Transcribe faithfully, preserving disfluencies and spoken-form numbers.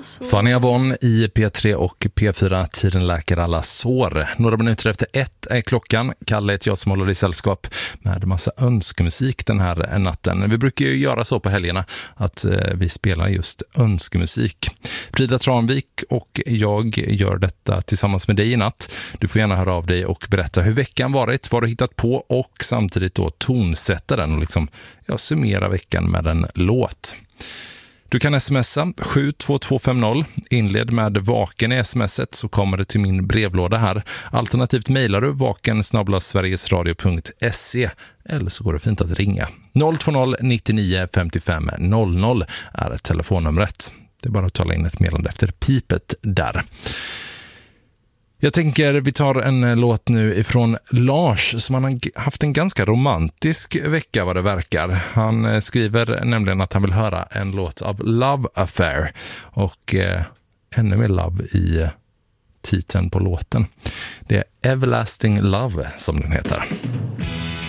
Fanny Avon i P tre och P fyra, tiden läker alla sår. Några minuter efter ett är klockan. Kalle heter jag som håller i sällskap med massa önskemusik den här natten. Vi brukar ju göra så på helgerna att vi spelar just önskemusik. Frida Tranvik och jag gör detta tillsammans med dig i natt. Du får gärna höra av dig och berätta hur veckan varit, vad du hittat på och samtidigt då tonsätta den och liksom ja, summera veckan med en låt. Du kan smsa sju två två fem noll, inled med vaken i smset så kommer det till min brevlåda här. Alternativt mejlar du vaken snabel-a sverigesradio punkt se eller så går det fint att ringa. noll två noll nittionio femtiofem noll noll är telefonnumret. Det är bara att tala in ett meddelande efter pipet där. Jag tänker vi tar en låt nu ifrån Lars som han har haft en ganska romantisk vecka vad det verkar. Han skriver nämligen att han vill höra en låt av Love Affair och eh, ännu mer love i titeln på låten. Det är Everlasting Love som den heter.